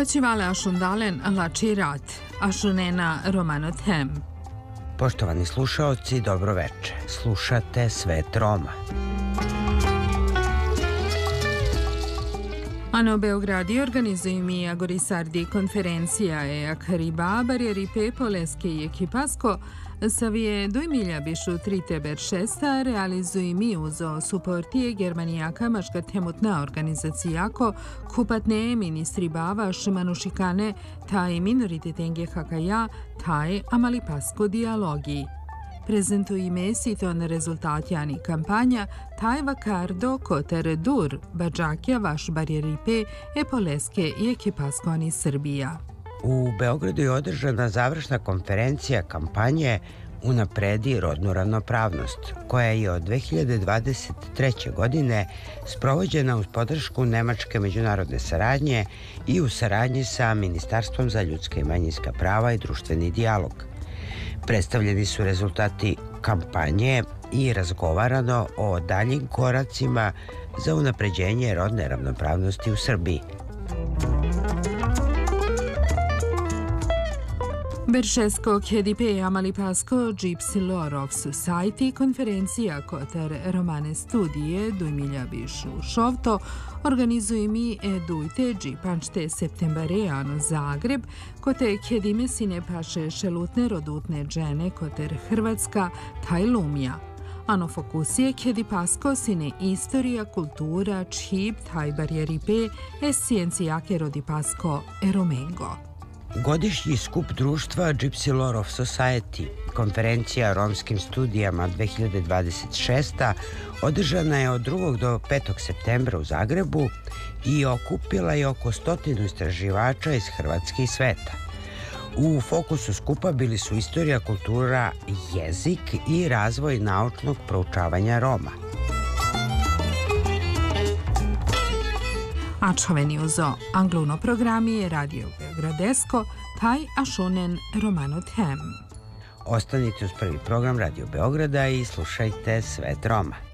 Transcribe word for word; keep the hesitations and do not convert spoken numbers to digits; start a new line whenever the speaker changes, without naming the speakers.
Pacivale ašundalen lači rat, ašunena romanothem.
Poštovani slušaoci, dobro veče. Slušate Svet Roma.
Ano Beogradi organizuju mi agorisardi konferencija e akariba barjeripe poleske i ekipasko savije dujmilja bišu trite beršesta realizuju mi uzo suportije Germanijaka maška temutna organizacijako kupatne ministri bavaš manušikane taj minoriteten hakaja taj amalipasko dialogi. Prezentuji me siton rezultatjani kampanja taj vakardo koter dur bađakja vaš barjeripe e poleske i ekipaskoni Srbija.
U Beogradu je održana završna konferencija kampanje Unapredi rodnu ravnopravnost, koja je od dve hiljade dvadeset treće. godine sprovođena uz podršku Nemačke međunarodne saradnje i u saradnji sa Ministarstvom za ljudska i manjinska prava i društveni dijalog. Predstavljeni su rezultati kampanje i razgovarano o daljim koracima za unapređenje rodne ravnopravnosti u Srbiji.
Beršesko K D P Amalipasko Gypsy Lore of Society konferencija koter romane studije dujmilja bišu šovto organizuju mi edujte džipančte septembareano Zagreb kote kedime sine paše šelutne rodutne džene koter Hrvatska taj Lumja. Ano fokusije kedipasko sine istorija, kultura, čhib, taj barjeripe, es sciencijake rodipasko eromengo.
Godišnji skup društva Gypsy Lore of Society, konferencija o romskim studijama dve hiljade dvadeset šesta. održana je od drugog do petog septembra u Zagrebu i okupila je oko stotinu istraživača iz Hrvatske i sveta. U fokusu skupa bili su istorija, kultura, jezik i razvoj naučnog proučavanja Roma.
Ačhoveni uzo angluno programi je Radio Beogradesko, taj ašunen romanothem.
Ostanite uz prvi program Radio Beograda i slušajte Svet Roma.